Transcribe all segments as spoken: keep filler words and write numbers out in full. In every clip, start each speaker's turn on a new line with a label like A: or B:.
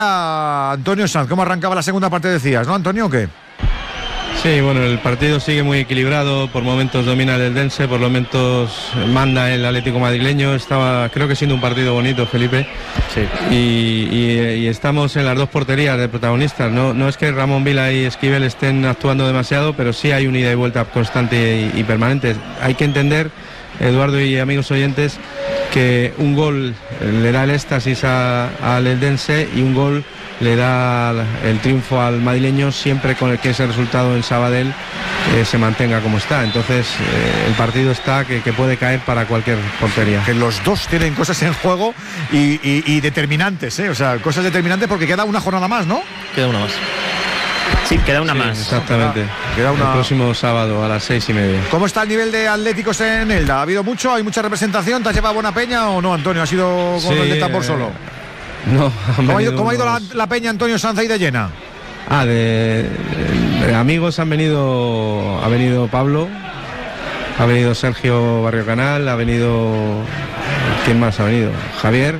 A: Antonio Sanz, ¿cómo arrancaba la segunda parte decías, no, Antonio, o qué?
B: Sí, bueno, el partido sigue muy equilibrado, por momentos domina el Eldense, por momentos manda el Atlético madrileño, estaba, creo que siendo un partido bonito, Felipe,
C: sí.
B: y, y, y estamos en las dos porterías de protagonistas, no, no es que Ramón Vila y Esquivel estén actuando demasiado, pero sí hay un ida y vuelta constante y, y permanente. Hay que entender, Eduardo y amigos oyentes, que un gol le da el éxtasis al Eldense y un gol le da el triunfo al madrileño siempre con el que ese resultado en Sabadell eh, se mantenga como está. Entonces eh, el partido está que, que puede caer para cualquier portería.
A: Que los dos tienen cosas en juego y, y, y determinantes, ¿eh? O sea, cosas determinantes porque queda una jornada más, ¿no?
C: Queda una más. Sí, queda una
B: sí,
C: más.
B: Exactamente.
A: Queda una...
B: El próximo sábado a las seis y media.
A: ¿Cómo está el nivel de atléticos en Elda? ¿Ha habido mucho? ¿Hay mucha representación? ¿Te has llevado buena peña o no, Antonio? ¿Ha sido como
B: sí,
A: el de tambor
B: eh...
A: solo?
B: No,
A: ¿Cómo ha ido, cómo
B: unos...
A: ha ido la, la peña, Antonio Sanz, ahí de llena?
B: Ah, de, de amigos han venido, ha venido Pablo, ha venido Sergio Barrio Canal, ha venido, ¿quién más ha venido? Javier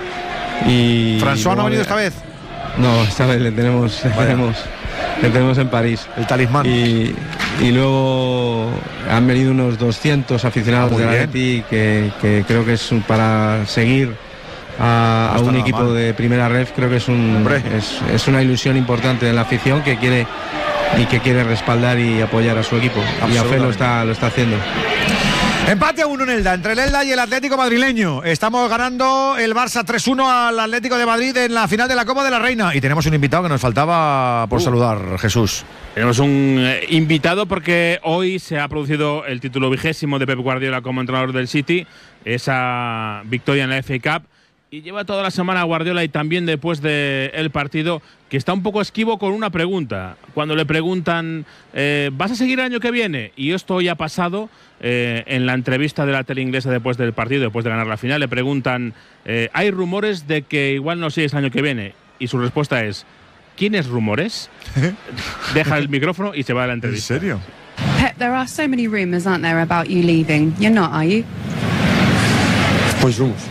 B: y...
A: ¿François no ha venido esta vez?
B: No, esta vez le tenemos, le tenemos, le tenemos en París.
A: El talismán.
B: Y, y luego han venido unos doscientos aficionados de la Atleti que, que creo que es para seguir a, a un equipo mal. de primera ref. Creo que es, un, es, es una ilusión importante de la afición que quiere y que quiere respaldar y apoyar a su equipo, y a Fe lo está, lo está haciendo.
A: Empate a uno en Elda, entre el Elda y el Atlético madrileño. Estamos ganando el Barça tres uno al Atlético de Madrid en la final de la Copa de la Reina. Y tenemos un invitado que nos faltaba por uh. saludar, Jesús.
D: Tenemos un eh, invitado porque hoy se ha producido el título vigésimo de Pep Guardiola como entrenador del City, esa victoria en la F A Cup. Y lleva toda la semana Guardiola y también después del partido que está un poco esquivo con una pregunta. Cuando le preguntan, eh, ¿vas a seguir el año que viene? Y esto ya ha pasado eh, en la entrevista de la tele inglesa después del partido, después de ganar la final. Le preguntan, eh, hay rumores de que igual no sigues el año que viene. Y su respuesta es, ¿quiénes rumores? Deja el micrófono y se va a la entrevista.
A: ¿En serio?
E: Pep, there are so many rumors, aren't there, about you leaving? You're not, are you?
F: Pues rumors.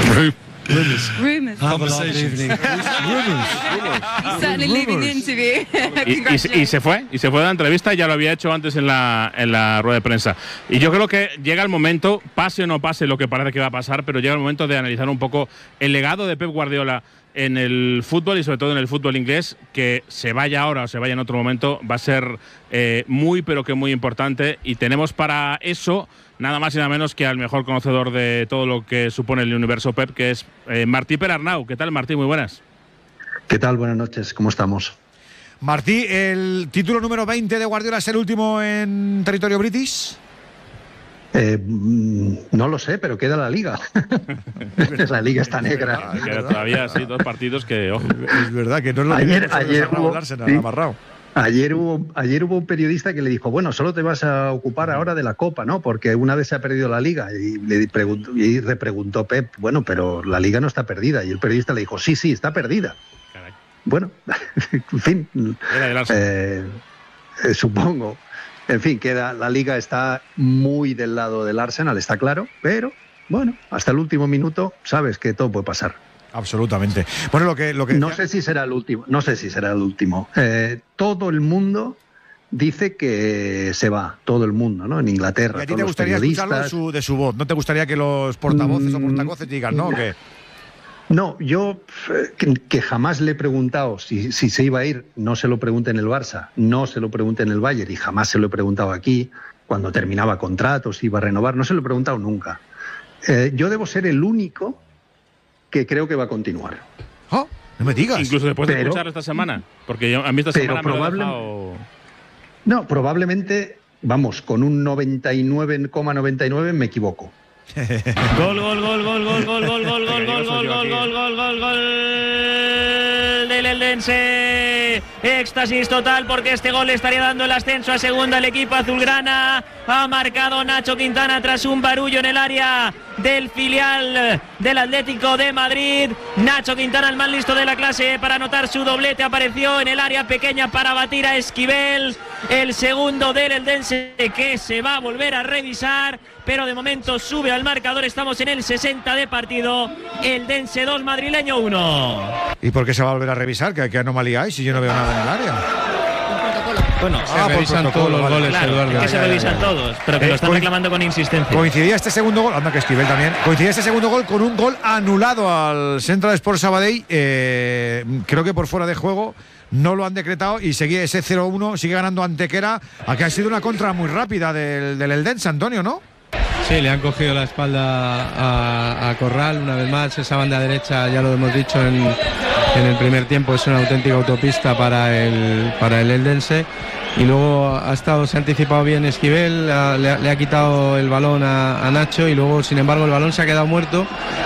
E: Rumors. Rumors.
F: Conversations.
E: Rumors. He's certainly leaving the interview.
D: y, y, y se fue, y se fue de la entrevista, ya lo había hecho antes en la, en la rueda de prensa. Y yo creo que llega el momento, pase o no pase lo que parece que va a pasar, pero llega el momento de analizar un poco el legado de Pep Guardiola en el fútbol y sobre todo en el fútbol inglés, que se vaya ahora o se vaya en otro momento, va a ser eh, muy pero que muy importante, y tenemos para eso nada más y nada menos que al mejor conocedor de todo lo que supone el universo Pep, que es eh, Martí Perarnau. ¿Qué tal, Martí? Muy buenas.
G: ¿Qué tal? Buenas noches, ¿cómo estamos?
A: Martí, ¿el título número veinte de Guardiola es el último en territorio british?
G: Eh, no lo sé, pero queda la Liga. La Liga está negra.
D: Queda, queda todavía sí, dos partidos que, ojo.
A: Es verdad que no es lo
G: ayer,
A: que
G: ayer hubo,
A: Arsenal,
G: sí.
A: amarrado.
G: Ayer hubo, ayer hubo un periodista que le dijo, bueno, solo te vas a ocupar ahora de la Copa, ¿no? Porque una vez se ha perdido la Liga. Y le preguntó, y repreguntó Pep, bueno, pero la Liga no está perdida. Y el periodista le dijo, sí, sí, está perdida. Caray. Bueno, en fin, eh, eh, supongo. En fin, queda, la Liga está muy del lado del Arsenal, está claro, pero bueno, hasta el último minuto sabes que todo puede pasar.
A: Absolutamente. Bueno, lo que, lo que
G: no sé si será el último, no sé si será el último. Eh, todo el mundo dice que se va, todo el mundo, ¿no? En Inglaterra.
A: ¿Y a ti te gustaría escucharlo de su, de su voz? ¿No te gustaría que los portavoces mm, o portavoces digan, no? ¿O qué?
G: No, yo que, que jamás le he preguntado si, si se iba a ir, no se lo pregunté en el Barça, no se lo pregunté en el Bayern y jamás se lo he preguntado aquí, cuando terminaba contratos, si iba a renovar, no se lo he preguntado nunca. Eh, yo debo ser el único que creo que va a continuar.
A: Oh, no me digas.
D: Incluso después
G: pero,
D: de escuchar esta semana, porque yo, a mí esta semana me
G: probable,
D: lo ha dejado...
G: No, probablemente, vamos, con un noventa y nueve coma noventa y nueve me equivoco.
C: Gol, gol, gol, gol, gol, gol, gol, gol, gol, gol, gol, gol, gol, gol, gol, gol del Eldense. éxtasis total porque este gol le estaría dando el ascenso a segunda al equipo azulgrana. Ha marcado Nacho Quintana tras un barullo en el área del filial del Atlético de Madrid. Nacho Quintana, el más listo de la clase para anotar su doblete, apareció en el área pequeña para batir a Esquivel. El segundo del Eldense que se va a volver a revisar, pero de momento sube al marcador. Estamos en el sesenta de partido. Eldense dos, Madrileño uno.
A: ¿Y por qué se va a volver a revisar? ¿Qué, qué anomalía hay si yo no veo nada en el área?
C: Bueno,
B: se ah, revisan todos los goles,
C: claro,
B: Eduardo.
C: Es que se revisan
A: ya, ya, ya.
C: todos, pero que eh, lo están reclamando con insistencia.
A: Coincidía este segundo gol, anda que Esquivel también, coincidía este segundo gol con un gol anulado al Central Sports Sabadell, eh, creo que por fuera de juego, no lo han decretado y sigue ese cero uno, sigue ganando Antequera, a que ha sido una contra muy rápida del, del Eldense, Antonio, ¿no?
B: Sí, le han cogido la espalda a, a Corral una vez más. Esa banda derecha, ya lo hemos dicho en, en el primer tiempo, es una auténtica autopista para el, para el Eldense. Y luego ha estado, se ha anticipado bien Esquivel, a, le, le ha quitado el balón a, a Nacho y luego, sin embargo, el balón se ha quedado muerto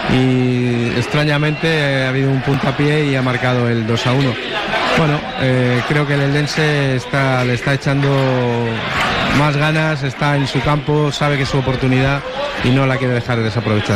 B: y extrañamente ha habido un puntapié y ha marcado el dos a uno. Bueno, eh, creo que el Eldense está, le está echando más ganas, está en su campo, sabe que es su oportunidad y no la quiere dejar desaprovechar.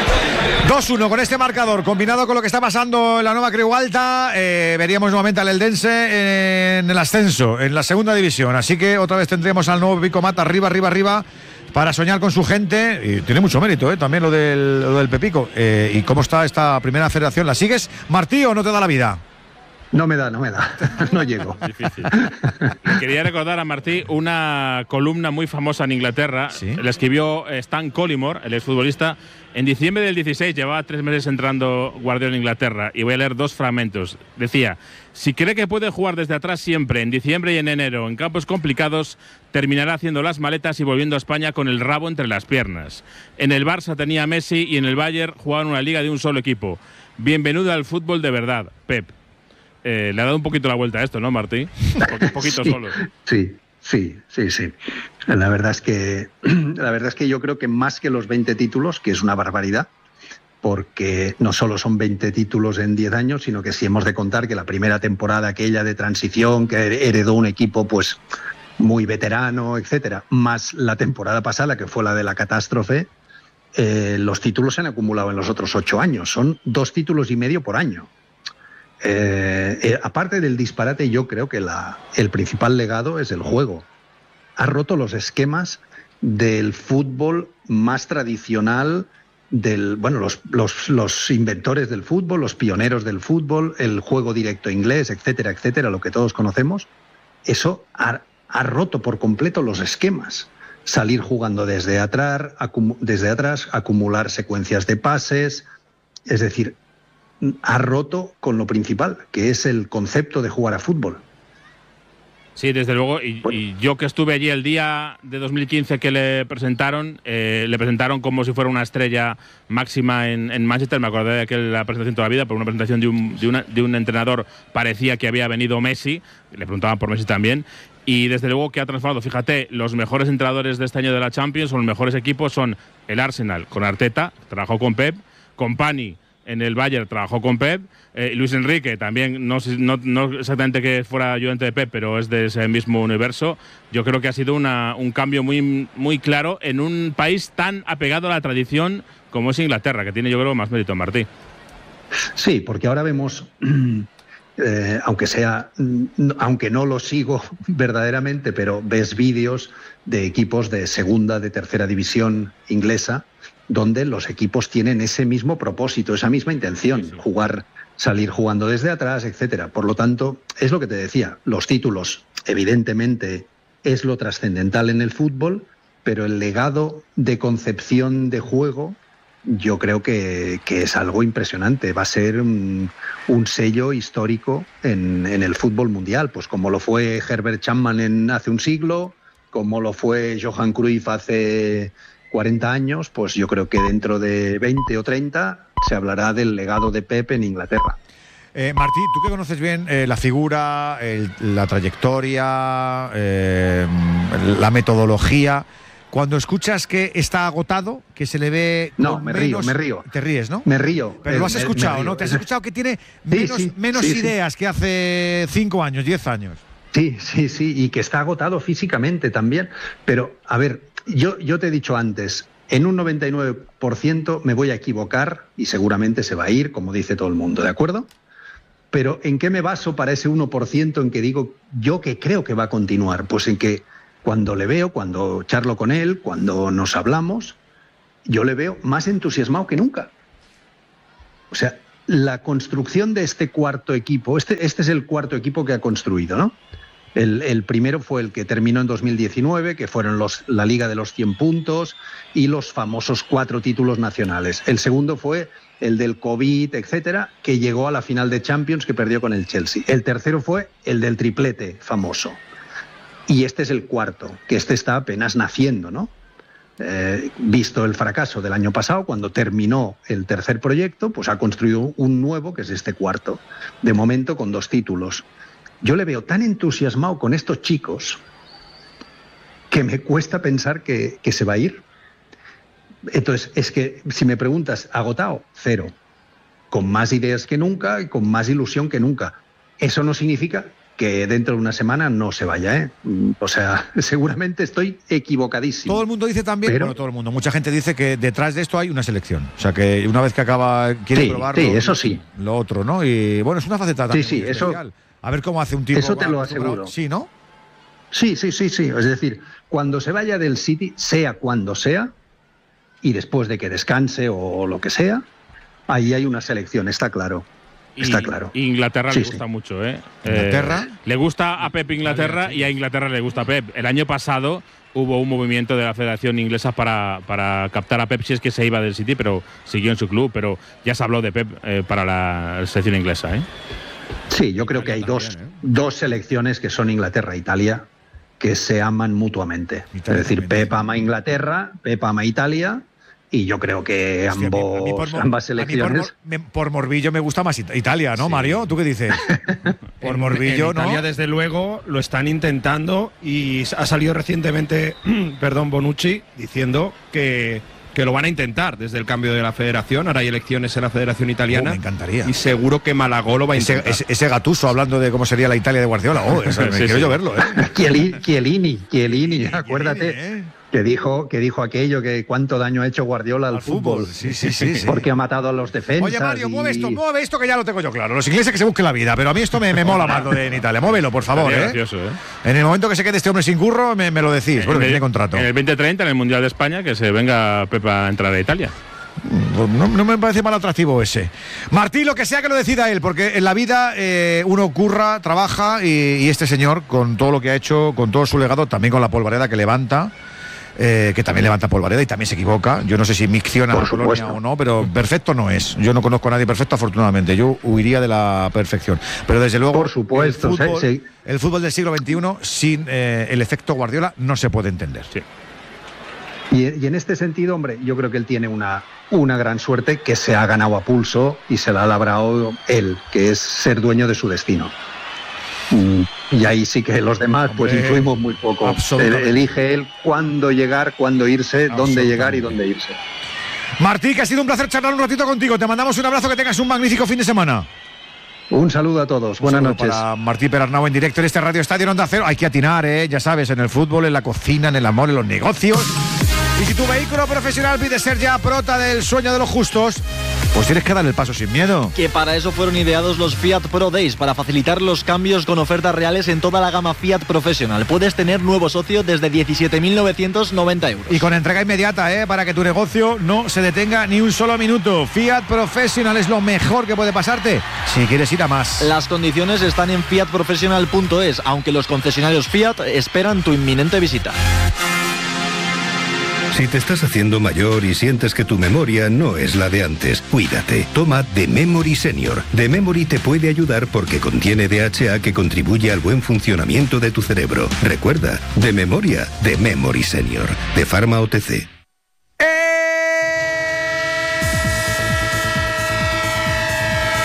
A: dos uno con este marcador, combinado con lo que está pasando en la nueva Creu Alta, eh, veríamos nuevamente al Eldense en el ascenso, en la segunda división. Así que otra vez tendremos al nuevo Pepico Mata arriba, arriba, arriba, para soñar con su gente. Y tiene mucho mérito, eh, también lo del, lo del Pepico. Eh, ¿Y cómo está esta primera federación? ¿La sigues, Martí, o no te da la vida?
G: No me da, no me da, no llego.
D: Difícil. Quería recordar a Martí una columna muy famosa en Inglaterra. ¿Sí? Le escribió Stan Collymore, el exfutbolista, en diciembre del dieciséis. Llevaba tres meses entrando Guardiola en Inglaterra, y voy a leer dos fragmentos. Decía: si cree que puede jugar desde atrás siempre, en diciembre y en enero, en campos complicados, terminará haciendo las maletas y volviendo a España con el rabo entre las piernas. En el Barça tenía a Messi y en el Bayern jugaba en una liga de un solo equipo. Bienvenido al fútbol de verdad, Pep. Eh, le ha dado un poquito la vuelta a esto, ¿no, Martí? Un poquito
G: sí,
D: solo.
G: Sí, sí, sí, sí. La verdad es que la verdad es que yo creo que más que los veinte títulos, que es una barbaridad, porque no solo son veinte títulos en diez años, sino que si hemos de contar que la primera temporada aquella de transición, que heredó un equipo pues muy veterano, etcétera, más la temporada pasada, que fue la de la catástrofe, eh, los títulos se han acumulado en los otros ocho años. Son dos títulos y medio por año. Eh, eh, aparte del disparate, yo creo que la, el principal legado es el juego. Ha roto los esquemas del fútbol más tradicional, del, bueno, los, los, los inventores del fútbol, los pioneros del fútbol, el juego directo inglés, etcétera, etcétera, lo que todos conocemos. Eso ha, ha roto por completo los esquemas. Salir jugando desde atrás, acum, desde atrás, acumular secuencias de pases, es decir, ha roto con lo principal, que es el concepto de jugar a fútbol.
D: Sí, desde luego, y, y yo que estuve allí el día de dos mil quince que le presentaron, eh, le presentaron como si fuera una estrella máxima en, en Manchester. Me acordé de aquella presentación toda la vida, por una presentación de un, de, una, de un entrenador, parecía que había venido Messi, le preguntaban por Messi también, y desde luego que ha transformado. Fíjate, los mejores entrenadores de este año de la Champions, o los mejores equipos, son el Arsenal con Arteta, trabajó con Pep, Kompany en el Bayern trabajó con Pep, eh, Luis Enrique también, no, no, no exactamente que fuera ayudante de Pep, pero es de ese mismo universo. Yo creo que ha sido una, un cambio muy, muy claro en un país tan apegado a la tradición como es Inglaterra, que tiene, yo creo, más mérito, Martí.
G: Sí, porque ahora vemos, eh, aunque sea, aunque no lo sigo verdaderamente, pero ves vídeos de equipos de segunda, de tercera división inglesa, donde los equipos tienen ese mismo propósito, esa misma intención, sí, sí. jugar, salir jugando desde atrás, etcétera. Por lo tanto, es lo que te decía, los títulos, evidentemente, es lo trascendental en el fútbol, pero el legado de concepción de juego, yo creo que, que es algo impresionante. Va a ser un, un sello histórico en, en el fútbol mundial, pues como lo fue Herbert Chapman en, hace un siglo, como lo fue Johan Cruyff hace cuarenta años, pues yo creo que dentro de veinte o treinta se hablará del legado de Pep en Inglaterra.
A: Eh, Martí, tú que conoces bien eh, la figura, el, la trayectoria, eh, la metodología, cuando escuchas que está agotado, que se le ve.
G: No, me
A: menos,
G: río, me río.
A: Te ríes, ¿no?
G: Me río.
A: Pero
G: eh,
A: lo has
G: me,
A: escuchado,
G: me
A: ¿no? Te has escuchado que tiene
G: sí,
A: menos,
G: sí,
A: menos
G: sí,
A: ideas
G: sí.
A: que hace cinco años, diez años.
G: Sí, sí, sí, y que está agotado físicamente también. Pero, a ver, yo, yo te he dicho antes, en un noventa y nueve por ciento me voy a equivocar y seguramente se va a ir, como dice todo el mundo, ¿de acuerdo? Pero ¿en qué me baso para ese uno por ciento en que digo yo que creo que va a continuar? Pues en que cuando le veo, cuando charlo con él, cuando nos hablamos, yo le veo más entusiasmado que nunca. O sea, la construcción de este cuarto equipo, este, este es el cuarto equipo que ha construido, ¿no? El, el primero fue el que terminó en dos mil diecinueve, que fueron los, la Liga de los cien puntos y los famosos cuatro títulos nacionales. El segundo fue el del COVID, etcétera, que llegó a la final de Champions, que perdió con el Chelsea. El tercero fue el del triplete famoso. Y este es el cuarto, que este está apenas naciendo, ¿no? Eh, visto el fracaso del año pasado, cuando terminó el tercer proyecto, pues ha construido un nuevo, que es este cuarto, de momento con dos títulos. Yo le veo tan entusiasmado con estos chicos que me cuesta pensar que, que se va a ir. Entonces, es que si me preguntas, agotado, cero. Con más ideas que nunca y con más ilusión que nunca. Eso no significa que dentro de una semana no se vaya, ¿eh? O sea, seguramente estoy equivocadísimo.
A: Todo el mundo dice también,
G: pero,
A: bueno, todo el mundo, mucha gente dice que detrás de esto hay una selección. O sea, que una vez que acaba, quiere
G: sí,
A: probar
G: sí,
A: lo,
G: eso sí.
A: lo otro, ¿no? Y bueno, es una faceta también
G: sí, sí,
A: muy
G: eso,
A: especial. A ver cómo hace un tipo.
G: Eso te lo aseguro.
A: Sí, ¿no?
G: Sí, sí, sí, sí. Es decir, cuando se vaya del City, sea cuando sea, y después de que descanse o lo que sea, ahí hay una selección, está claro. Está claro.
D: Inglaterra
G: sí,
D: le gusta
G: sí.
D: mucho, ¿eh?
A: Inglaterra.
D: Eh, le gusta a Pep Inglaterra y a Inglaterra le gusta a Pep. El año pasado hubo un movimiento de la Federación Inglesa para, para captar a Pep si es que se iba del City, pero siguió en su club. Pero ya se habló de Pep eh, para la selección inglesa, ¿eh?
G: Sí, yo creo que hay dos, dos selecciones que son Inglaterra e Italia que se aman mutuamente.
A: Italia
G: es decir,
A: también,
G: Pep ama a Inglaterra, Pep ama a Italia. Y yo creo que
A: Hostia,
G: ambos,
A: a mí- a mí por mor-
G: ambas
A: a mí
G: selecciones.
A: por, mor- me- por morbillo me gusta más It- Italia, ¿no,
H: Sí.
A: Mario? ¿Tú qué dices? Por
H: En-
A: morbillo,
H: en
A: ¿no?
H: Italia, desde luego, lo están intentando y ha salido recientemente, perdón, Bonucci, diciendo que, que lo van a intentar desde el cambio de la federación. Ahora hay elecciones en la Federación Italiana.
A: Oh, me encantaría.
H: Y seguro que Malagó lo va a
A: Ese,
H: intentar.
A: ese, ese Gatuso hablando de cómo sería la Italia de Guardiola. Oh, eso, me
D: Sí,
A: quiero
D: sí.
A: yo verlo, ¿eh?
G: Chiellini, Chiellini, Chiellini, acuérdate.
A: ¿eh?
G: Que dijo, que dijo aquello, que cuánto daño ha hecho Guardiola al,
A: Al fútbol. Sí, sí, sí, sí.
G: Porque ha matado a los defensas.
A: Oye, Mario,
G: y-
A: mueve esto, mueve esto que ya lo tengo yo claro. Los ingleses que se busquen la vida, pero a mí esto me, me mola más lo de en Italia. Móvelo, por favor,
D: Sería
A: ¿eh?
D: gracioso, ¿eh?
A: En el momento que se quede este hombre sin curro, me, me lo decís. Bueno,
D: en
A: que
D: el,
A: tiene contrato.
D: En el veinte treinta, en el Mundial de España, que se venga Pep a entrar a Italia.
A: Pues no, no me parece mal atractivo ese. Martín, lo que sea que lo decida él, porque en la vida eh, uno curra, trabaja y, y este señor, con todo lo que ha hecho, con todo su legado, también con la polvareda que levanta, eh, que también levanta polvareda y también se equivoca. Yo no sé si micciona
G: Por
A: la colonia
G: supuesto.
A: o no, pero perfecto no es. Yo no conozco a nadie perfecto, afortunadamente. Yo huiría de la perfección. Pero desde luego,
G: Por supuesto,
A: el fútbol,
G: sí, sí.
A: el fútbol del siglo veintiuno sin eh, el efecto Guardiola no se puede entender.
D: Sí.
G: Y, y en este sentido, hombre, yo creo que él tiene una, una gran suerte que se ha ganado a pulso y se la ha labrado él, que es ser dueño de su destino. Mm, Y ahí sí que los demás pues
A: Hombre,
G: influimos muy poco.
A: absolutamente.
G: Él- Elige él cuándo llegar, cuándo irse, dónde llegar y dónde irse.
A: Martí, que ha sido un placer charlar un ratito contigo. Te mandamos un abrazo, que tengas un magnífico fin de semana.
G: Un saludo a todos, buenas
A: Un saludo
G: noches.
A: Para Martí Perarnau en directo en este Radio Estadio en Onda Cero. Hay que atinar, ¿eh? Ya sabes, en el fútbol, en la cocina, en el amor, en los negocios. Y si tu vehículo profesional pide ser ya prota del sueño de los justos, pues tienes que dar el paso sin miedo.
I: Que para eso fueron ideados los Fiat Pro Days, para facilitar los cambios con ofertas reales en toda la gama Fiat Professional. Puedes tener nuevo socio desde diecisiete mil novecientos noventa euros.
A: Y con entrega inmediata, ¿eh? Para que tu negocio no se detenga ni un solo minuto. Fiat Professional es lo mejor que puede pasarte si quieres ir a más.
I: Las condiciones están en fiat professional punto es, aunque los concesionarios Fiat esperan tu inminente visita.
J: Si te estás haciendo mayor y sientes que tu memoria no es la de antes, cuídate. Toma The Memory Senior. The Memory te puede ayudar porque contiene D H A que contribuye al buen funcionamiento de tu cerebro. Recuerda, de memoria, The Memory Senior. De Pharma O T C.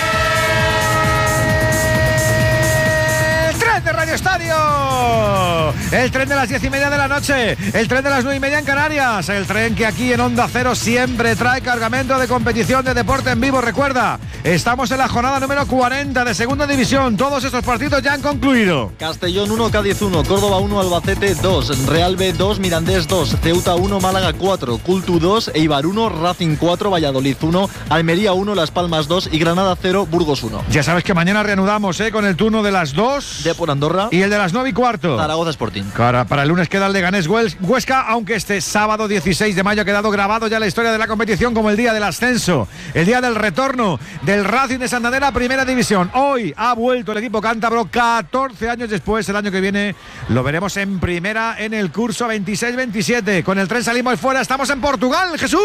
A: ¡El tren de Radio Estadio! el tren de las diez y media de la noche, el tren de las nueve y media en Canarias, el tren que aquí en Onda Cero siempre trae cargamento de competición de deporte en vivo. Recuerda, estamos en la jornada número cuarenta de Segunda División, todos estos partidos ya han concluido.
I: Castellón uno, Cádiz uno, Córdoba uno, Albacete dos, Real B dos, Mirandés dos, Ceuta uno, Málaga cuatro, Cultu dos, Eibar uno, Racing cuatro, Valladolid uno, Almería uno, Las Palmas dos y Granada cero, Burgos uno.
A: Ya sabes que mañana reanudamos ¿eh? con el turno de las dos
I: de por Andorra
A: y el de las nueve y cuarto
I: Zaragoza Sporting.
A: Para, para el lunes queda el de Leganés Huesca, aunque este sábado dieciséis de mayo ha quedado grabado ya la historia de la competición como el día del ascenso, el día del retorno del Racing de Santander a Primera División. Hoy ha vuelto el equipo cántabro catorce años después. El año que viene lo veremos en primera en el curso veintiséis veintisiete. Con el tren salimos fuera, estamos en Portugal, Jesús.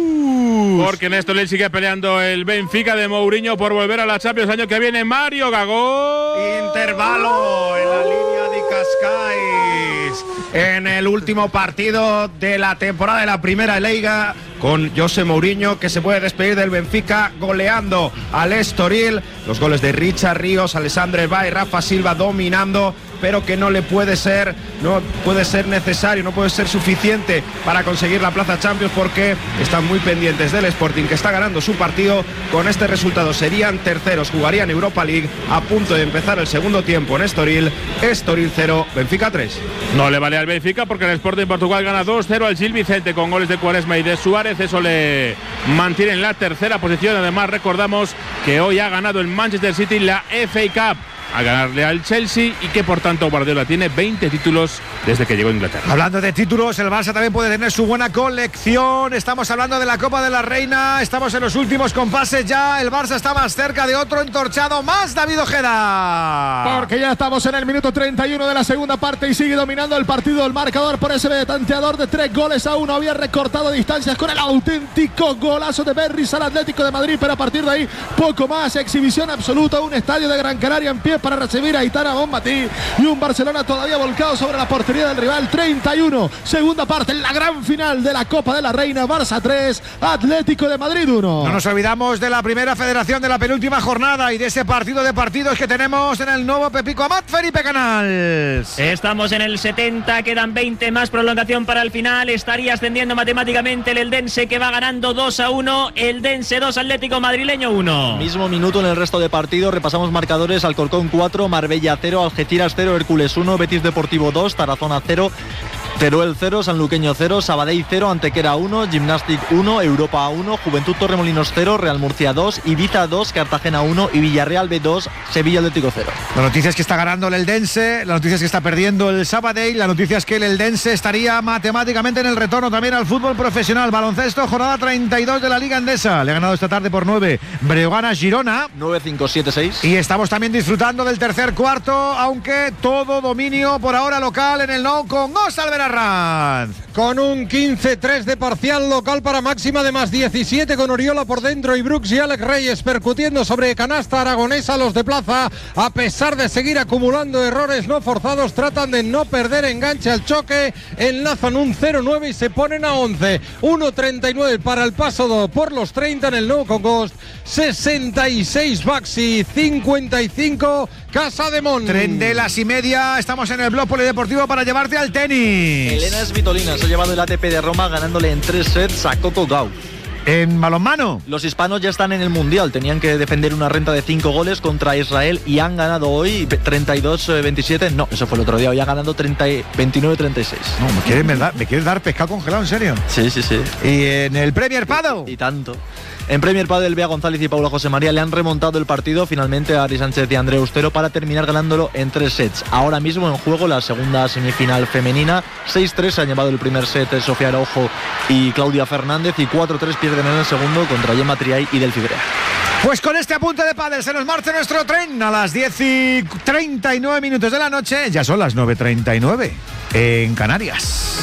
D: Porque en esto le sigue peleando el Benfica de Mourinho por volver a la Champions año que viene. Mario Gago.
H: Intervalo en la línea de Cascais. En el último partido de la temporada de la Primera Liga, con José Mourinho, que se puede despedir del Benfica goleando al Estoril. Los goles de Richard Ríos, Alessandro Ba y Rafa Silva dominando, pero que no le puede ser, no puede ser necesario, no puede ser suficiente para conseguir la plaza Champions, porque están muy pendientes del Sporting, que está ganando su partido. Con este resultado serían terceros, jugarían Europa League, a punto de empezar el segundo tiempo en Estoril. Estoril cero, Benfica tres.
D: No le vale al Benfica porque el Sporting Portugal gana dos cero al Gil Vicente con goles de Quaresma y de Suárez. Eso le mantiene en la tercera posición. Además, recordamos que hoy ha ganado el Manchester City la F A Cup a ganarle al Chelsea y que por tanto Guardiola tiene veinte títulos desde que llegó a Inglaterra.
A: Hablando de títulos, el Barça también puede tener su buena colección. Estamos hablando de la Copa de la Reina, estamos en los últimos compases ya. El Barça está más cerca de otro entorchado más, David Ojeda.
K: Porque ya estamos en el minuto treinta y uno de la segunda parte y sigue dominando el partido el marcador por ese tanteador de tres goles a uno. Había recortado distancias con el auténtico golazo de Berris al Atlético de Madrid, pero a partir de ahí poco más. Exhibición absoluta, un estadio de Gran Canaria en pie para recibir a Aitana Bonmatí y un Barcelona todavía volcado sobre la portería del rival. Treinta y uno, segunda parte, en la gran final de la Copa de la Reina. Barça tres, Atlético de Madrid uno.
A: No nos olvidamos de la primera federación de la penúltima jornada y de ese partido de partidos que tenemos en el nuevo Pepico Amat. Felipe Canals.
C: Estamos en el setenta, quedan veinte más, prolongación para el final. Estaría ascendiendo matemáticamente el Eldense, que va ganando dos a uno. Eldense dos, Atlético Madrileño uno.
I: Mismo minuto en el resto de partidos. Repasamos marcadores: Alcorcón cuatro, Marbella cero, Algeciras cero, Hércules uno, Betis Deportivo dos, Tarazona cero, Teruel cero, Sanluqueño cero, Sabadell cero, Antequera uno, Gimnàstic uno, Europa uno, Juventud Torremolinos cero, Real Murcia dos, Ibiza dos, Cartagena uno y Villarreal B dos, Sevilla Atlético cero.
A: La noticia es que está ganando el Eldense, la noticia es que está perdiendo el Sabadell, la noticia es que el Eldense estaría matemáticamente en el retorno también al fútbol profesional. Baloncesto, jornada treinta y dos de la Liga Endesa. Le ha ganado esta tarde por nueve Breogán a Girona.
I: nueve cinco siete seis.
A: Y estamos también disfrutando del tercer cuarto, aunque todo dominio por ahora local en el Nou con Gonzalo Arranz.
F: Con un quince tres de parcial local para máxima de más diecisiete, con Oriola por dentro y Brooks y Alex Reyes percutiendo sobre canasta aragonesa. Los de plaza, a pesar de seguir acumulando errores no forzados, tratan de no perder enganche al choque, enlazan un cero nueve y se ponen a once. uno treinta y nueve para el paso por los treinta en el Nou con Ghost. sesenta y seis Baxi, cincuenta y cinco Casa de Mon.
A: Tren de las y media, estamos en el blog polideportivo para llevarte al tenis.
I: Elena Svitolina se ha llevado el A T P de Roma ganándole en tres sets a Coco Gauff.
A: En balonmano,
I: los hispanos ya están en el Mundial, tenían que defender una renta de cinco goles contra Israel y han ganado hoy treinta y dos veintisiete. No, eso fue el otro día, hoy han ganado veintinueve treinta y seis.
A: No, ¿me quieres, verdad? ¿Me quieres dar pescado congelado, en serio?
I: Sí, sí, sí.
A: ¿Y en el Premier Padel?
I: Y tanto. En Premier Padel, Bea González y Paula José María le han remontado el partido finalmente a Ari Sánchez y André Austero para terminar ganándolo en tres sets. Ahora mismo en juego la segunda semifinal femenina. seis tres se han llevado el primer set Sofía Araujo y Claudia Fernández, y cuatro tres pierden en el segundo contra Gemma Triay y Delphi Brea.
A: Pues con este apunte de pádel se nos marcha nuestro tren a las diez y treinta y nueve minutos de la noche. Ya son las nueve y treinta y nueve en Canarias.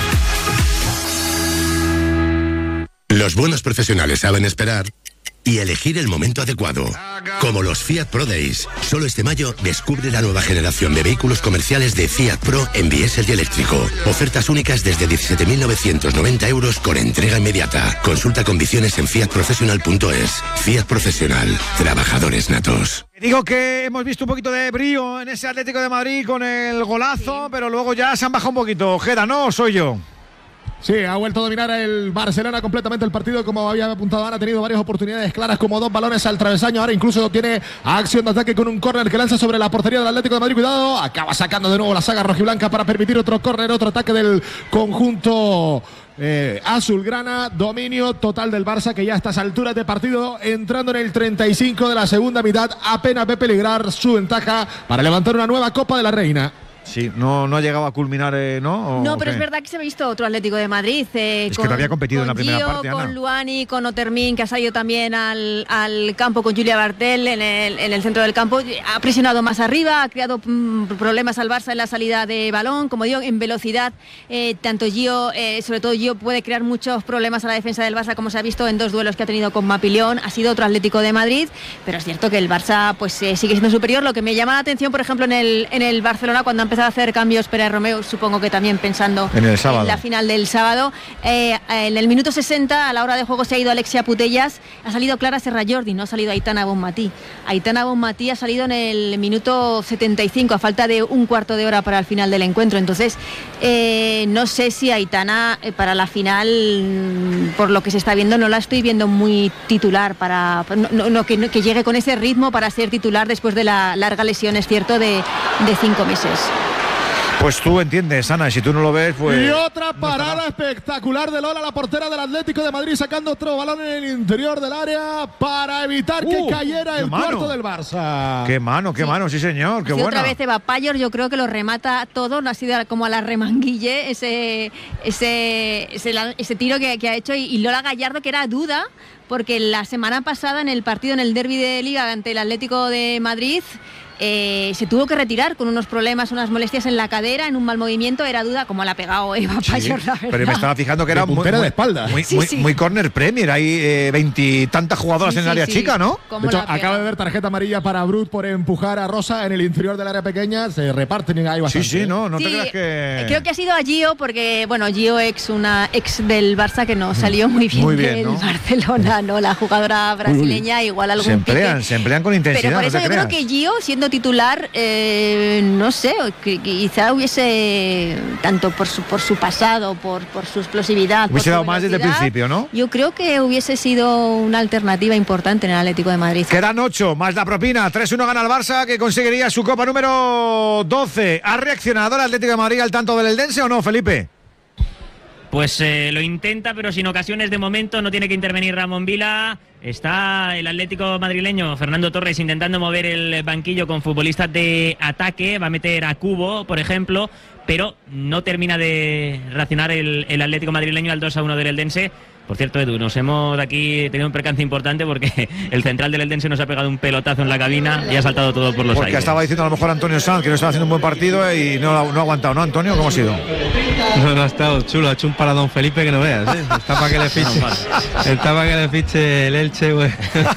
L: Los buenos profesionales saben esperar y elegir el momento adecuado. Como los Fiat Pro Days. Solo este mayo descubre la nueva generación de vehículos comerciales de Fiat Pro en diésel y eléctrico. Ofertas únicas desde diecisiete mil novecientos noventa euros con entrega inmediata. Consulta condiciones en fiat professional punto es. Fiat Profesional. Trabajadores natos.
A: Digo que hemos visto un poquito de brío en ese Atlético de Madrid con el golazo, sí. Pero luego ya se han bajado un poquito. Ojeda, ¿no? ¿O soy yo?
K: Sí, ha vuelto a dominar el Barcelona completamente el partido, como había apuntado Ana, ha tenido varias oportunidades claras, como dos balones al travesaño, ahora incluso tiene acción de ataque con un córner que lanza sobre la portería del Atlético de Madrid, cuidado, acaba sacando de nuevo la saga rojiblanca para permitir otro córner, otro ataque del conjunto eh, azulgrana, dominio total del Barça, que ya a estas alturas de partido, entrando en el treinta y cinco de la segunda mitad, apenas ve peligrar su ventaja para levantar una nueva Copa de la Reina.
A: Sí, no, no ha llegado a culminar, eh, ¿no?
M: No, pero es verdad que se ha visto otro Atlético de Madrid. Eh,
A: es
M: con,
A: que no había competido en la primera
M: Gio,
A: parte, Ana.
M: Con Luani, con Otermin, que ha salido también al, al campo con Julia Bartel en el, en el centro del campo. Ha presionado más arriba, ha creado mm, problemas al Barça en la salida de balón. Como digo, en velocidad, eh, tanto Gio, eh, sobre todo Gio, puede crear muchos problemas a la defensa del Barça, como se ha visto en dos duelos que ha tenido con Mapillón. Ha sido otro Atlético de Madrid, pero es cierto que el Barça pues eh, sigue siendo superior. Lo que me llama la atención, por ejemplo, en el, en el Barcelona, cuando ha empezado a hacer cambios Pérez Romeu, supongo que también pensando
A: en, el sábado.
M: en la final del sábado. Eh, en el minuto sesenta, a la hora de juego, se ha ido Alexia Putellas, ha salido Clara Serra Jordi, no ha salido Aitana Bonmatí. Aitana Bonmatí ha salido en el minuto setenta y cinco, a falta de un cuarto de hora para el final del encuentro. Entonces, eh, no sé si Aitana eh, para la final, por lo que se está viendo, no la estoy viendo muy titular, para no, no, que, no, que llegue con ese ritmo para ser titular después de la larga lesión, es cierto, de, de cinco meses.
A: Pues tú entiendes, Ana, y si tú no lo ves, pues...
K: Y otra parada no espectacular de Lola, la portera del Atlético de Madrid, sacando otro balón en el interior del área para evitar uh, que cayera el mano. cuarto del Barça.
A: ¡Qué mano, qué sí. mano, sí señor, qué
M: sí,
A: buena!
M: Otra vez Eva Payor, yo creo que lo remata todo, no ha sido como a la remanguille ese, ese, ese, ese tiro que, que ha hecho, y, y Lola Gallardo, que era duda, porque la semana pasada en el partido, en el derbi de Liga ante el Atlético de Madrid, Eh, se tuvo que retirar con unos problemas, unas molestias en la cadera, en un mal movimiento, era duda, como la ha pegado Eva
A: sí,
M: Payor, la verdad.
A: Pero me estaba fijando que era muy, muy,
K: de espalda.
A: muy,
M: sí,
A: muy,
M: sí.
A: muy corner premier, hay veintitantas eh, jugadoras sí, en el área sí. chica, ¿no?
K: De hecho, acaba de ver tarjeta amarilla para Brut por empujar a Rosa en el interior del área pequeña, se reparten ahí bastante.
A: Sí, sí, no, no
M: sí,
A: te creas que...
M: Creo que ha sido a Gio, porque, bueno, Gio ex una ex del Barça que no salió muy bien,
A: muy bien
M: del
A: ¿no?
M: Barcelona, ¿no? La jugadora brasileña, igual algún
A: Se emplean,
M: pique.
A: se emplean con intensidad.
M: Pero por eso
A: no te
M: yo
A: creas.
M: creo que Gio, siendo titular, eh, Eh, no sé, que, que quizá hubiese, tanto por su, por su pasado, por, por su explosividad,
A: hubiese
M: por
A: dado más desde el principio, ¿no?
M: Yo creo que hubiese sido una alternativa importante en el Atlético de Madrid.
A: Quedan ocho, más la propina, tres uno gana el Barça, que conseguiría su Copa número doce. ¿Ha reaccionado el Atlético de Madrid al tanto del Eldense o no, Felipe?
C: Pues eh, lo intenta, pero sin ocasiones de momento, no tiene que intervenir Ramón Vila. Está el Atlético madrileño, Fernando Torres, intentando mover el banquillo con futbolistas de ataque. Va a meter a Cubo, por ejemplo, pero no termina de reaccionar el, el Atlético madrileño al dos a uno del Eldense. Por cierto, Edu, nos hemos aquí tenido un percance importante porque el central del Eldense nos ha pegado un pelotazo en la cabina y ha saltado todo por los
A: porque
C: aires.
A: Estaba diciendo a lo mejor Antonio Sanz que no estaba haciendo un buen partido y no, no ha aguantado, ¿no, Antonio? ¿Cómo ha sido?
B: No, no ha estado chulo, ha hecho un paradón Felipe que no veas, ¿eh? Está para que le fiche, está para que le fiche el Elche, güey.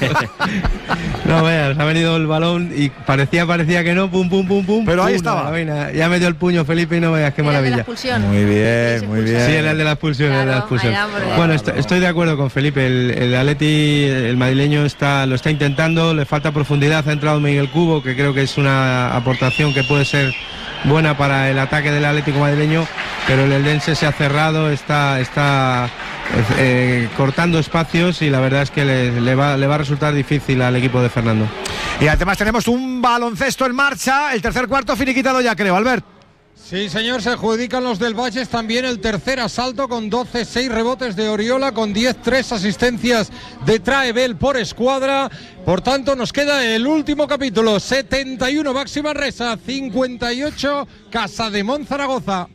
B: No veas, ha venido el balón y parecía, parecía que no, pum, pum, pum, pum.
A: Pero ahí
B: pum,
A: estaba.
B: Vaina. Ya metió el puño Felipe y no veas qué maravilla.
A: Muy bien, muy bien.
B: Sí, era el de la expulsión,
M: claro,
B: el de la expulsión.
M: allá,
B: Bueno, estoy, estoy de acuerdo con Felipe, el, el Atleti, el madrileño está, lo está intentando, le falta profundidad, ha entrado Miguel Cubo, que creo que es una aportación que puede ser buena para el ataque del Atlético madrileño, pero el Eldense se ha cerrado, está, está eh, cortando espacios y la verdad es que le, le, va, le va a resultar difícil al equipo de Fernando.
A: Y además tenemos un baloncesto en marcha, el tercer cuarto finiquitado ya, creo, Albert.
F: Sí, señor, se adjudican los del Valles también el tercer asalto con doce seis rebotes de Oriola, con diez tres asistencias de Traebel por escuadra. Por tanto, nos queda el último capítulo, setenta y uno Baxi Manresa, cincuenta y ocho Casademón Zaragoza.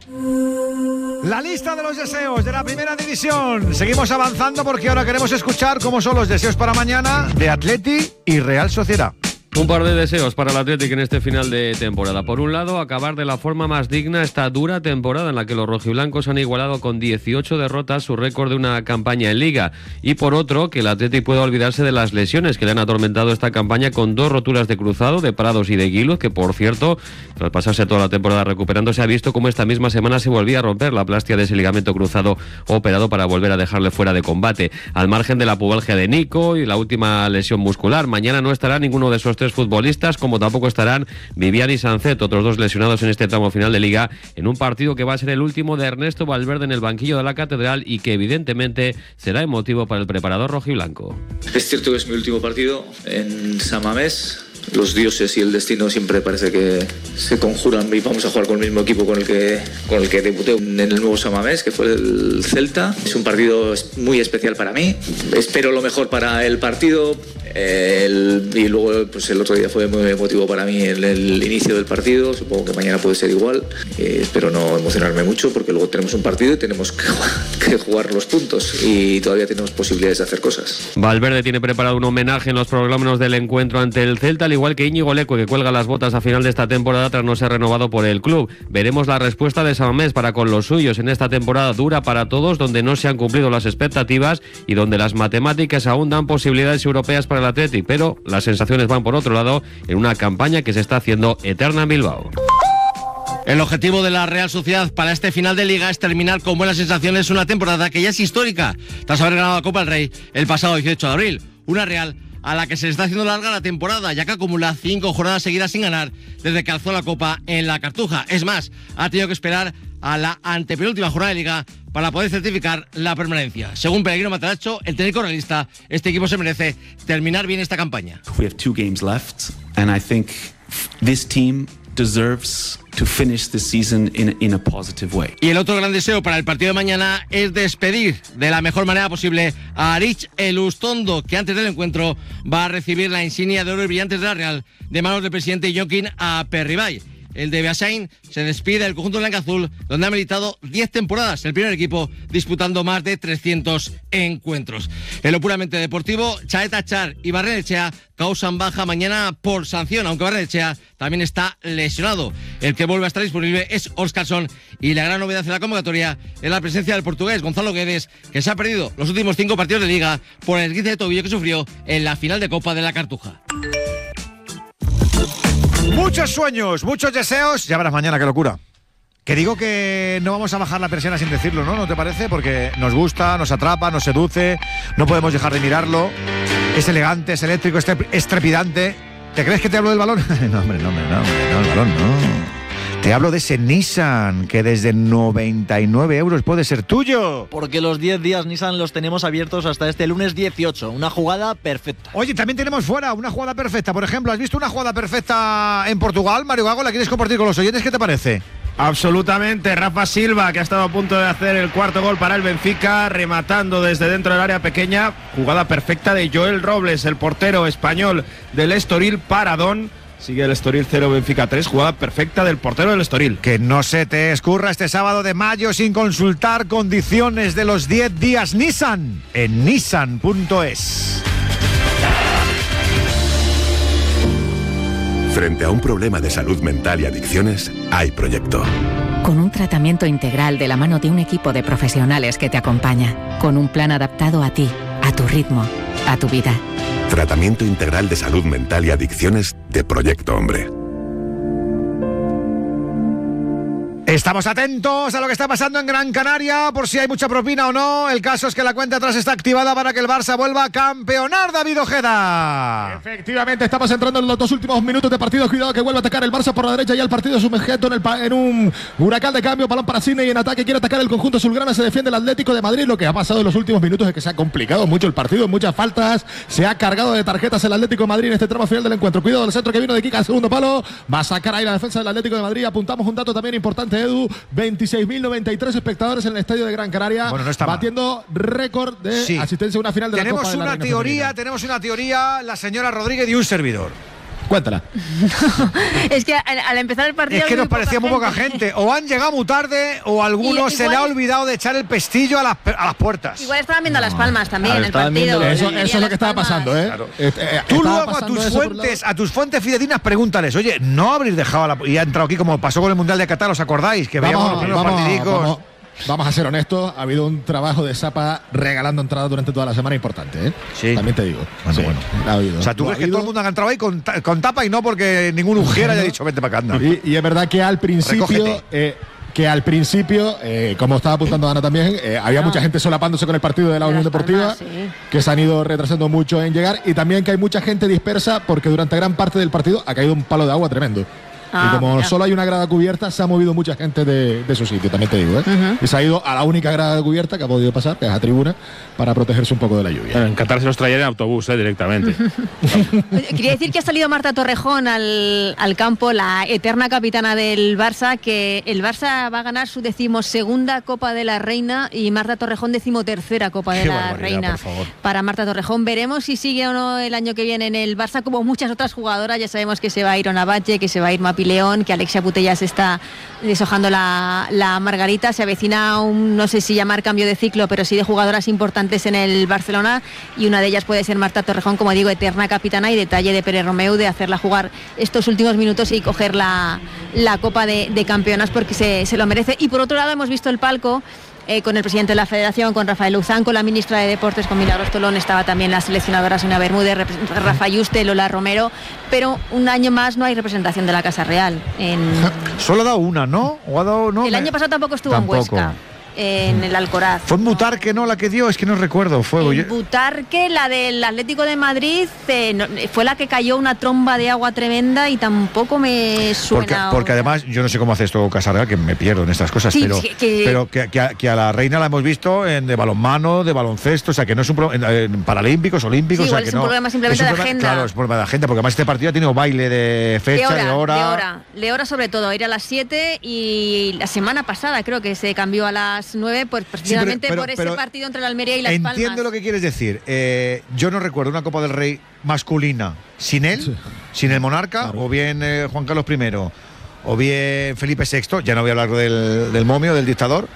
A: La lista de los deseos de la primera división. Seguimos avanzando porque ahora queremos escuchar cómo son los deseos para mañana de Atleti y Real Sociedad.
N: Un par de deseos para el Atlético en este final de temporada. Por un lado, acabar de la forma más digna esta dura temporada en la que los rojiblancos han igualado con dieciocho derrotas su récord de una campaña en Liga. Y por otro, que el Atlético pueda olvidarse de las lesiones que le han atormentado esta campaña con dos roturas de cruzado, de Prados y de Guiluz, que por cierto, tras pasarse toda la temporada recuperándose, ha visto cómo esta misma semana se volvía a romper la plastia de ese ligamento cruzado operado para volver a dejarle fuera de combate. Al margen de la pubalgia de Nico y la última lesión muscular, mañana no estará ninguno de esos tres tres futbolistas, como tampoco estarán Vivian y Sancet, otros dos lesionados en este tramo final de Liga, en un partido que va a ser el último de Ernesto Valverde en el banquillo de la Catedral y que evidentemente será emotivo para el preparador rojiblanco.
O: Es cierto que es mi último partido en San Mamés. Los dioses y el destino siempre parece que se conjuran y vamos a jugar con el mismo equipo con el que, con el que debuté en el nuevo San Mamés, que fue el Celta. Es un partido muy especial para mí. Espero lo mejor para el partido. El, y luego pues el otro día fue muy emotivo para mí el, el inicio del partido. Supongo que mañana puede ser igual. Eh, espero no emocionarme mucho porque luego tenemos un partido y tenemos que jugar, que jugar los puntos y todavía tenemos posibilidades de hacer cosas.
N: Valverde tiene preparado un homenaje en los prolegómenos del encuentro ante el Celta, al igual que Íñigo Leque, que cuelga las botas a final de esta temporada tras no ser renovado por el club. Veremos la respuesta de San Mamés para con los suyos en esta temporada dura para todos, donde no se han cumplido las expectativas y donde las matemáticas aún dan posibilidades europeas para el Athletic, pero las sensaciones van por otro lado en una campaña que se está haciendo eterna en Bilbao.
P: El objetivo de la Real Sociedad para este final de Liga es terminar con buenas sensaciones una temporada que ya es histórica, tras haber ganado la Copa del Rey el pasado dieciocho de abril. Una Real a la que se le está haciendo larga la temporada, ya que acumula cinco jornadas seguidas sin ganar desde que alzó la Copa en la Cartuja. Es más, ha tenido que esperar a la antepenúltima jornada de Liga para poder certificar la permanencia. Según Pellegrino Matarazzo, el técnico realista, este equipo se merece terminar bien esta campaña.
Q: We have two games left, and I think this team deserves to finish the season in, in a positive way.
P: Y el otro gran deseo para el partido de mañana es despedir de la mejor manera posible a Arich Elustondo, que antes del encuentro va a recibir la insignia de oro y brillantes de la Real de manos del presidente Joaquín Aperribay. El de Beasain se despide del conjunto blanca-azul, donde ha militado diez temporadas, el primer equipo disputando más de trescientos encuentros. En lo puramente deportivo, Chaeta Char y Barrenechea causan baja mañana por sanción, aunque Barrenechea también está lesionado. El que vuelve a estar disponible es Óscarsson, y la gran novedad de la convocatoria es la presencia del portugués Gonzalo Guedes, que se ha perdido los últimos cinco partidos de Liga por el esguince de tobillo que sufrió en la final de Copa de la Cartuja.
A: Muchos sueños, muchos deseos. Ya verás mañana, qué locura. Que digo que no vamos a bajar la persiana sin decirlo, ¿no? ¿No te parece? Porque nos gusta, nos atrapa, nos seduce. No podemos dejar de mirarlo. Es elegante, es eléctrico, es trepidante. ¿Te crees que te hablo del balón? No, hombre, no, hombre, no, hombre, no, el balón no. Te hablo de ese Nissan, que desde noventa y nueve euros puede ser tuyo.
I: Porque los diez días Nissan los tenemos abiertos hasta este lunes dieciocho. Una jugada perfecta.
A: Oye, también tenemos fuera una jugada perfecta. Por ejemplo, ¿has visto una jugada perfecta en Portugal? Mario Gago, ¿la quieres compartir con los oyentes? ¿Qué te parece?
H: Absolutamente, Rafa Silva, que ha estado a punto de hacer el cuarto gol para el Benfica, rematando desde dentro del área pequeña. Jugada perfecta de Joel Robles, el portero español del Estoril, paradón. Sigue el Estoril cero, Benfica tres, jugada perfecta del portero del Estoril.
A: Que no se te escurra este sábado de mayo sin consultar condiciones de los diez días Nissan en nissan punto es.
L: Frente a un problema de salud mental y adicciones, hay proyecto.
R: Con un tratamiento integral de la mano de un equipo de profesionales que te acompaña, con un plan adaptado a ti, a tu ritmo, a tu vida.
L: Tratamiento integral de salud mental y adicciones de Proyecto Hombre.
A: Estamos atentos a lo que está pasando en Gran Canaria, por si hay mucha propina o no. El caso es que la cuenta atrás está activada para que el Barça vuelva a campeonar, David Ojeda.
K: Efectivamente, estamos entrando en los dos últimos minutos de partido. Cuidado que vuelve a atacar el Barça por la derecha. Ya el partido sumergido en, el, en un huracán de cambio. Balón para Cine y en ataque quiere atacar el conjunto azulgrana. Se defiende el Atlético de Madrid. Lo que ha pasado en los últimos minutos es que se ha complicado mucho el partido. Muchas faltas. Se ha cargado de tarjetas el Atlético de Madrid en este tramo final del encuentro. Cuidado del centro que vino de Kika al segundo palo. Va a sacar ahí la defensa del Atlético de Madrid. Apuntamos un dato también importante, Edu. veintiséis mil noventa y tres espectadores en el estadio de Gran Canaria,
A: bueno, no está
K: batiendo récord de sí. asistencia a una final de
A: tenemos
K: la Copa
A: una
K: de la
A: teoría,
K: Reina
A: tenemos una teoría, la señora Rodríguez y un servidor.
K: Cuéntala.
M: No, es que al, al empezar el partido...
A: Es que nos parecía muy poca gente. O han llegado muy tarde o a alguno se le ha olvidado de echar el pestillo a las, a las puertas.
M: Igual estaban viendo Las Palmas también en el partido.
K: Eso, eso es lo que estaba pasando, ¿eh?
A: Claro. Eh, eh Tú luego a tus fuentes, a tus fuentes fidedignas pregúntales, oye, no habréis dejado la... Y ha entrado aquí como pasó con el Mundial de Qatar, ¿os acordáis? Que veíamos los primeros partidicos.
K: Vamos. Vamos a ser honestos, ha habido un trabajo de Zapa regalando entradas durante toda la semana importante, ¿eh? Sí. También te digo.
A: Bueno,
K: sí,
A: bueno.
K: Ha habido.
A: O sea, tú ves que todo el mundo ha entrado ahí con, con tapa y no porque ningún ujiera haya dicho vete para acá.
K: Y, y es verdad que al principio... Eh, que al principio, eh, como estaba apuntando Ana también, eh, había no. mucha gente solapándose con el partido de la Unión Deportiva,
M: sí.
K: que se han ido retrasando mucho en llegar, y también que hay mucha gente dispersa porque durante gran parte del partido ha caído un palo de agua tremendo. Ah, y como mira. solo hay una grada cubierta, se ha movido mucha gente de, de su sitio, también te digo, ¿eh? Uh-huh. Y se ha ido a la única grada cubierta que ha podido pasar, que es a tribuna, para protegerse un poco de la lluvia.
D: Bueno, en Qatar se los traía en autobús, ¿eh? Directamente.
M: Quería decir que ha salido Marta Torrejón al, al campo, la eterna capitana del Barça, que el Barça va a ganar su decimosegunda Copa de la Reina y Marta Torrejón decimotercera Copa de Qué la Reina. Por favor. Para Marta Torrejón, veremos si sigue o no el año que viene en el Barça, como muchas otras jugadoras. Ya sabemos que se va a ir Onabache, que se va a ir Mapi León, que Alexia Putellas está deshojando la, la margarita. Se avecina un, no sé si llamar cambio de ciclo, pero sí de jugadoras importantes en el Barcelona, y una de ellas puede ser Marta Torrejón, como digo, eterna capitana, y detalle de Pere Romeu de hacerla jugar estos últimos minutos y coger la, la Copa de, de Campeonas, porque se, se lo merece. Y por otro lado hemos visto el palco Eh, con el presidente de la Federación, con Rafael Luzán, con la ministra de Deportes, con Milagros Tolón, estaba también la seleccionadora Sonia Bermúdez, Rafa Yuste, Lola Romero, pero un año más no hay representación de la Casa Real. En...
A: Solo ha dado una, ¿no? ¿O ha dado, no?
M: El año pasado tampoco estuvo tampoco. en Huesca. En el Alcoraz.
A: ¿Fue en Butarque, no, la que dio? Es que no recuerdo. Fue
M: en Butarque, la del Atlético de Madrid, eh, no, fue la que cayó una tromba de agua tremenda y tampoco me suena.
A: Porque, porque además, yo no sé cómo hace esto Casa Real, que me pierdo en estas cosas, sí, pero, que, que, pero que, que, a, que a la reina la hemos visto en de balonmano, de baloncesto, o sea, que no es un problema, en, en paralímpicos, olímpicos.
M: Sí,
A: o sea,
M: igual
A: que
M: es un
A: no,
M: problema simplemente
A: es un
M: de
A: problema,
M: agenda.
A: Claro, es un problema de agenda, porque además este partido ha tenido baile de fecha, de hora. De hora,
M: de hora, de hora sobre todo, ir a las siete, y la semana pasada creo que se cambió a las nueve, pues precisamente sí, pero, pero, por ese pero partido entre la Almería y Las Palmas.
A: Entiendo lo que quieres decir. Eh, yo no recuerdo una Copa del Rey masculina sin él, sí. sin el monarca, claro. o bien eh, Juan Carlos primero, o bien Felipe sexto, ya no voy a hablar del, del momio, del dictador.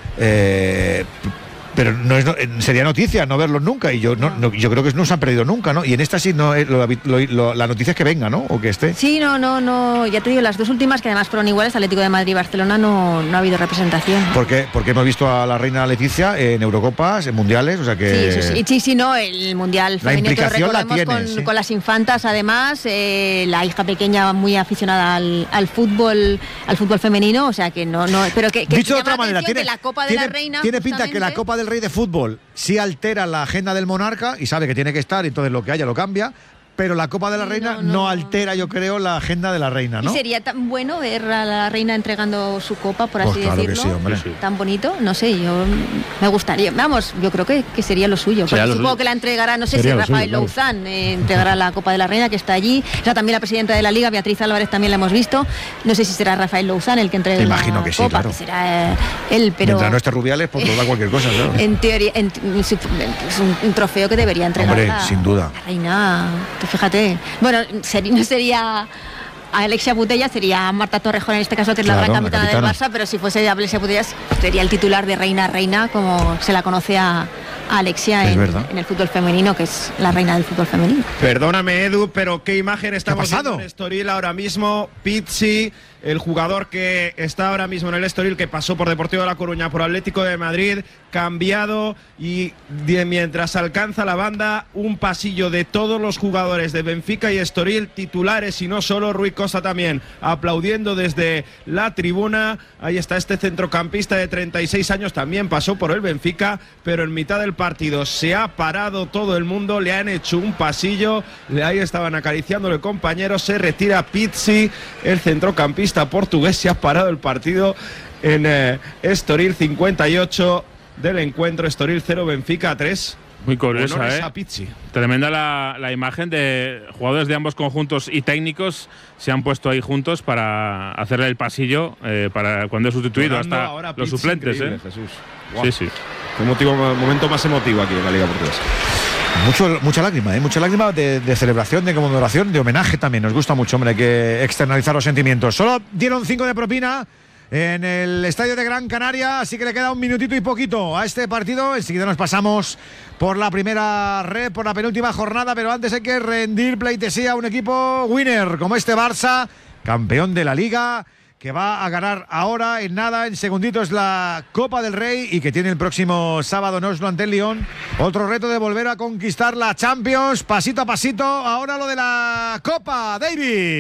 A: Eh, pero no es, no, sería noticia no verlos nunca, y yo no, no, yo creo que no se han perdido nunca, ¿no? Y en esta sí no lo, lo, lo, la noticia es que venga, ¿no? O que esté.
M: Sí, no, no, no, ya te digo, las dos últimas que además fueron iguales, Atlético de Madrid y Barcelona, no, no ha habido representación.
A: Porque, porque hemos visto a la reina Leticia en Eurocopas, en mundiales, o sea que.
M: Sí, sí, sí, sí, sí no, el mundial femenino que recordemos
A: tiene,
M: con,
A: sí.
M: con las infantas, además, eh, la hija pequeña muy aficionada al, al fútbol, al fútbol femenino, o sea que no, no, pero que, que
A: dicho de otra manera, tiene,
M: que la Copa
A: tiene,
M: de la Reina
A: tiene pinta que la Copa del Rey de fútbol sí altera la agenda del monarca y sabe que tiene que estar, y entonces lo que haya lo cambia, pero la Copa de la Reina no, no. no altera, yo creo, la agenda de la reina, ¿no?
M: ¿Y sería tan bueno ver a la reina entregando su copa, por así
A: pues claro
M: decirlo?
A: Que sí, hombre.
M: Tan bonito, no sé, yo me gustaría, vamos, yo creo que, que sería lo suyo. Sería lo supongo suyo. Que la entregará, no sé sería si Rafael suyo, Louzán claro. eh, entregará la Copa de la Reina, que está allí. O sea, también la presidenta de la Liga, Beatriz Álvarez, también la hemos visto. No sé si será Rafael Louzán el que entregue
A: Imagino
M: la
A: que sí,
M: Copa,
A: claro.
M: que será eh, él, pero...
A: Mientras no esté Rubiales, pues nos da cualquier cosa, claro.
M: En teoría, en, es un, un trofeo que debería entregar
A: hombre,
M: la,
A: sin duda.
M: la reina, fíjate. Bueno, sería, no sería Alexia Putellas, sería Marta Torrejón en este caso, que es claro, la gran capitana, la capitana del Barça, pero si fuese Alexia Putellas sería el titular de reina reina, como se la conoce a, a Alexia en, en el fútbol femenino, que es la reina del fútbol femenino.
H: Perdóname, Edu, pero qué imagen estamos
A: ¿Qué
H: viendo en Estoril ahora mismo. Pizzi, el jugador que está ahora mismo en el Estoril, que pasó por Deportivo de La Coruña, por Atlético de Madrid, cambiado, y de, mientras alcanza la banda, un pasillo de todos los jugadores de Benfica y Estoril, titulares y no solo, Rui Costa también aplaudiendo desde la tribuna. Ahí está este centrocampista de treinta y seis años, también pasó por el Benfica, pero en mitad del partido se ha parado todo el mundo, le han hecho un pasillo, ahí estaban acariciándole compañeros, se retira Pizzi, el centrocampista portugués, se ha parado el partido en eh, Estoril. Cincuenta y ocho del encuentro, Estoril cero, Benfica tres.
D: Muy curiosa,
H: Honores
D: ¿eh?
H: a Pizzi.
D: Tremenda la, la imagen de jugadores de ambos conjuntos y técnicos se han puesto ahí juntos para hacerle el pasillo eh, para cuando es sustituido. Hasta los Pizzi, suplentes, ¿eh?
H: Jesús. Wow.
D: Sí, sí.
H: Qué motivo, momento más emotivo aquí en la Liga Portuguesa.
A: Mucho, mucha lágrima, ¿eh? mucha lágrima de, de celebración, de conmemoración, de homenaje también. Nos gusta mucho, hombre, hay que externalizar los sentimientos. Solo dieron cinco de propina en el estadio de Gran Canaria, así que le queda un minutito y poquito a este partido. Enseguida nos pasamos por la primera red, por la penúltima jornada, pero antes hay que rendir pleitesía a un equipo winner como este Barça, campeón de la Liga, que va a ganar ahora en nada, en segunditos, la Copa del Rey, y que tiene el próximo sábado en Oslo ante el Lyon otro reto de volver a conquistar la Champions, pasito a pasito. Ahora lo de la Copa, David.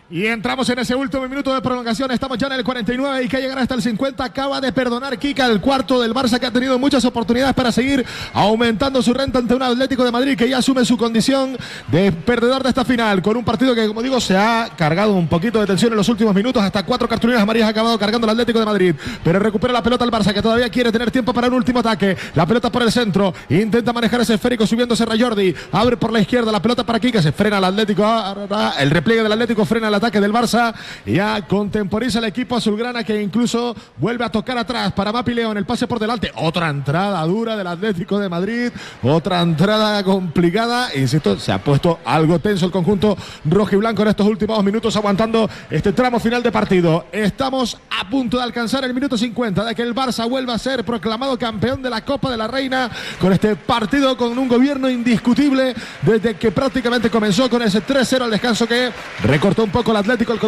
K: Y entramos en ese último minuto de prolongación. Estamos ya en el cuarenta y nueve y que llegará hasta el cincuenta. Acaba de perdonar Kika, el cuarto del Barça, que ha tenido muchas oportunidades para seguir aumentando su renta ante un Atlético de Madrid que ya asume su condición de perdedor de esta final, con un partido que, como digo, se ha cargado un poquito de tensión en los últimos minutos. Hasta cuatro cartulinas amarillas ha acabado cargando el Atlético de Madrid, pero recupera la pelota el Barça, que todavía quiere tener tiempo para un último ataque. La pelota por el centro, intenta manejar ese esférico subiéndose Jordi, abre por la izquierda, la pelota para Kika, se frena el Atlético, el repliegue del Atlético frena el ataque del Barça. Ya contemporiza el equipo azulgrana, que incluso vuelve a tocar atrás para Mapi León, el pase por delante, otra entrada dura del Atlético de Madrid, otra entrada complicada. Insisto, se ha puesto algo tenso el conjunto rojiblanco en estos últimos minutos, aguantando este tramo final de partido. Estamos a punto de alcanzar el minuto cincuenta, de que el Barça vuelva a ser proclamado campeón de la Copa de la Reina, con este partido con un gobierno indiscutible desde que prácticamente comenzó, con ese tres cero al descanso que recortó un poco el Atlético. El